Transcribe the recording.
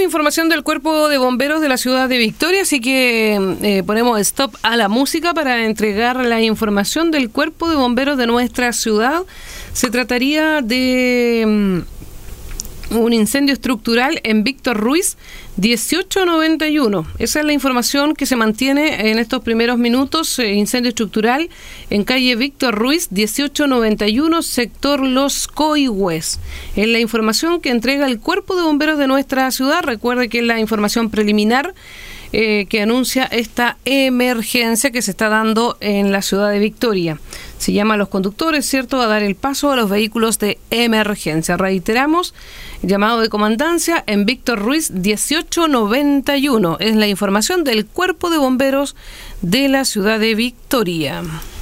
información del Cuerpo de Bomberos de la ciudad de Victoria, así que ponemos stop a la música para entregar la información del Cuerpo de Bomberos de nuestra ciudad. Se trataría de un incendio estructural en Víctor Ruiz 1891. Esa es la información que se mantiene en estos primeros minutos. Incendio estructural en calle Víctor Ruiz 1891, sector Los Coihues. Es la información que entrega el Cuerpo de Bomberos de nuestra ciudad. Recuerde que es la información preliminar que anuncia esta emergencia que se está dando en la ciudad de Victoria. Se llama a los conductores, ¿cierto?, a dar el paso a los vehículos de emergencia. Reiteramos, llamado de comandancia en Víctor Ruiz 1891. Es la información del Cuerpo de Bomberos de la ciudad de Victoria.